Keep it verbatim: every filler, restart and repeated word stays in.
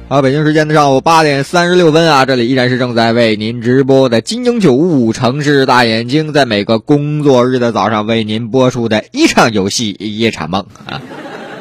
好，北京时间的上午八点三十六分啊，这里依然是正在为您直播的金鹰九五五城市大眼睛，在每个工作日的早上为您播出的一场游戏一场梦啊。